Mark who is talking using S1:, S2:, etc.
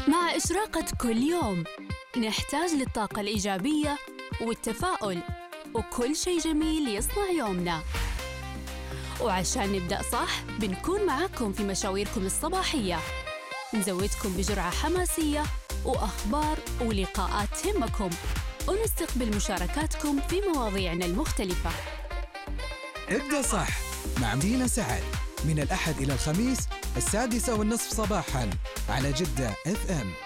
S1: مع إشراقة كل يوم نحتاج للطاقة الإيجابية والتفاؤل وكل شيء جميل يصنع يومنا. وعشان نبدأ صح بنكون معاكم في مشاويركم الصباحية، نزودكم بجرعة حماسية وأخبار ولقاءات تهمكم، ونستقبل مشاركاتكم في مواضيعنا المختلفة.
S2: ابدأ صح مع مدينة سعد من الأحد إلى الخميس 6:30 صباحاً على جدة FM.